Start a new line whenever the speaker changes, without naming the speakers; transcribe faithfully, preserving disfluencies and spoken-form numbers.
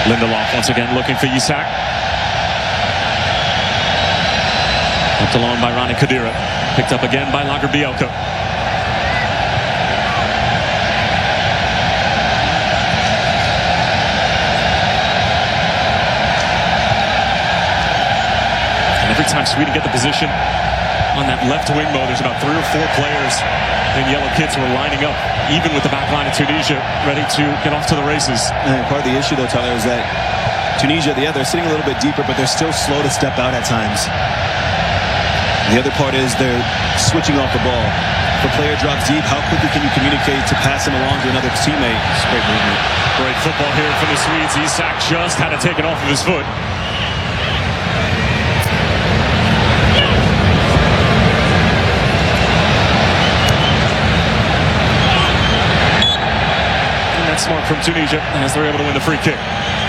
Lindelof once again looking for Isak. Left alone by Rani Khedira. Picked up again by Lagerbielke. And every time Sweden get the position on that left wing, Mo, there's about three or four players in yellow kits who are lining up, even with the back line of Tunisia, ready to get off to the races.
And part of the issue, though, Tyler, is that Tunisia, yeah, they're sitting a little bit deeper, but they're still slow to step out at times. The other part is they're switching off the ball. If a player drops deep, how quickly can you communicate to pass him along to another teammate? It's great movement.
Great football here from the Swedes. Isak just had to take it off of his foot. Smart from Tunisia as they're able to win the free kick.